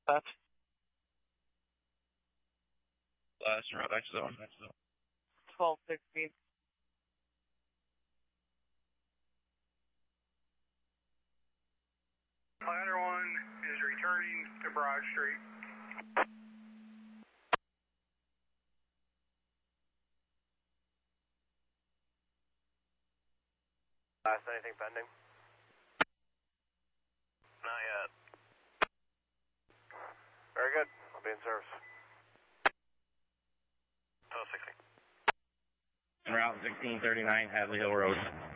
that. Last route, back to zone. 1216. Ladder 1 is returning to Broad Street. Anything pending? Not yet. Very good. I'll be in service. 1260. Route 1639, Hadley Hill Road.